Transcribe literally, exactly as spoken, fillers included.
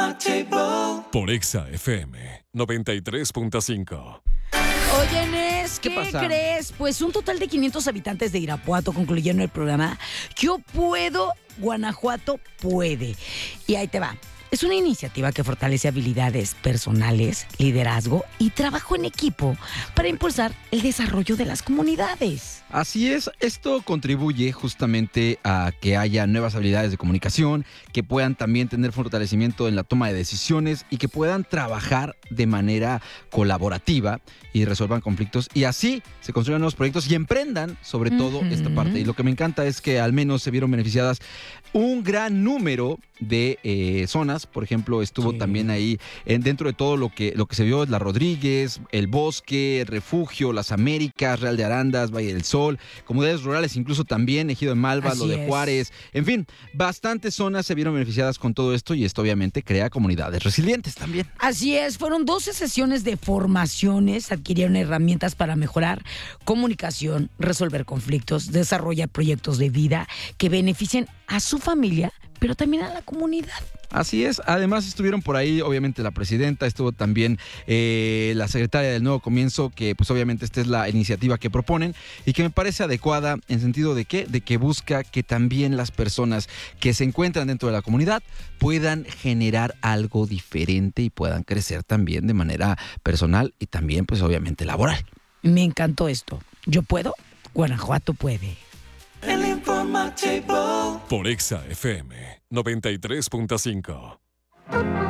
Por Exa F M noventa y tres punto cinco. Oye, Nes, ¿qué, ¿qué crees? Pues un total de quinientos habitantes de Irapuato concluyeron el programa Yo Puedo, Guanajuato Puede. Y ahí te va. Es una iniciativa que fortalece habilidades personales, liderazgo y trabajo en equipo para impulsar el desarrollo de las comunidades. Así es, esto contribuye justamente a que haya nuevas habilidades de comunicación, que puedan también tener fortalecimiento en la toma de decisiones y que puedan trabajar de manera colaborativa y resuelvan conflictos y así se construyan nuevos proyectos y emprendan sobre todo uh-huh. esta parte. Y lo que me encanta es que al menos se vieron beneficiadas un gran número de eh, zonas. Por ejemplo, estuvo sí. también ahí en, dentro de todo lo que, lo que se vio es La Rodríguez, El Bosque, El Refugio, Las Américas, Real de Arandas, Valle del Sol, comunidades rurales incluso también, Ejido de Malva, Así lo de es. Juárez, en fin, bastantes zonas se vieron beneficiadas con todo esto y esto obviamente crea comunidades resilientes también. Así es, fueron doce sesiones de formaciones, adquirieron herramientas para mejorar comunicación, resolver conflictos, desarrollar proyectos de vida que beneficien a su familia, pero también a la comunidad. Así es, además estuvieron por ahí obviamente la presidenta, estuvo también eh, la secretaria del Nuevo Comienzo, que pues obviamente esta es la iniciativa que proponen y que me parece adecuada en sentido de que, de que busca que también las personas que se encuentran dentro de la comunidad puedan generar algo diferente y puedan crecer también de manera personal y también pues obviamente laboral. Me encantó esto. Yo puedo, Guanajuato puede. El informativo. Por Exa F M noventa y tres punto cinco.